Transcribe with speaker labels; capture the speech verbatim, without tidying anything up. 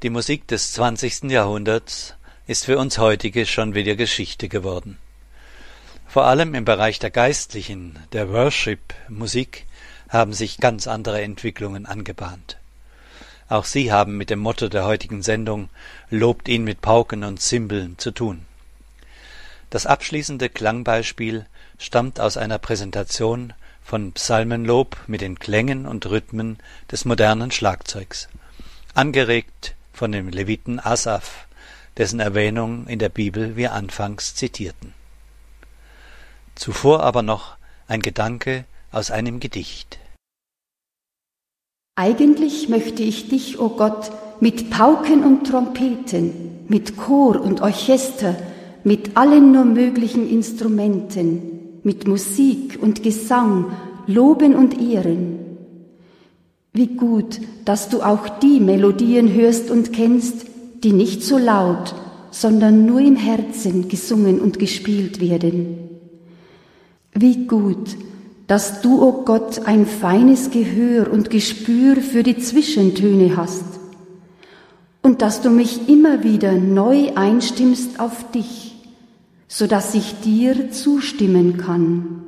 Speaker 1: Die Musik des zwanzigsten Jahrhunderts ist für uns heutige schon wieder Geschichte geworden. Vor allem im Bereich der geistlichen, der Worship-Musik haben sich ganz andere Entwicklungen angebahnt. Auch sie haben mit dem Motto der heutigen Sendung »Lobt ihn mit Pauken und Zimbeln« zu tun. Das abschließende Klangbeispiel stammt aus einer Präsentation von Psalmenlob mit den Klängen und Rhythmen des modernen Schlagzeugs, angeregt von dem Leviten Asaf, dessen Erwähnung in der Bibel wir anfangs zitierten. Zuvor aber noch ein Gedanke aus einem Gedicht.
Speaker 2: Eigentlich möchte ich dich, o Gott, mit Pauken und Trompeten, mit Chor und Orchester, mit allen nur möglichen Instrumenten, mit Musik und Gesang loben und ehren. Wie gut, dass du auch die Melodien hörst und kennst, die nicht so laut, sondern nur im Herzen gesungen und gespielt werden. Wie gut, dass du, o Gott, ein feines Gehör und Gespür für die Zwischentöne hast und dass du mich immer wieder neu einstimmst auf dich, so dass ich dir zustimmen kann.